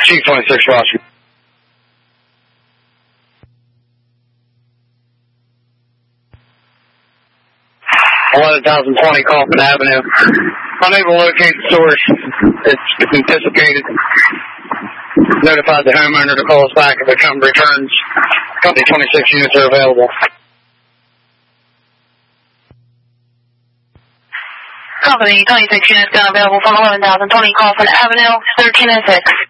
Chief 26, Roger. $11,020 Kaufman Avenue. Unable to locate the source. It's anticipated. Notified the homeowner to call us back if it returns. Company 26 units are available. Company 26 units gun available from 11,020 Kaufman Avenue, 1306.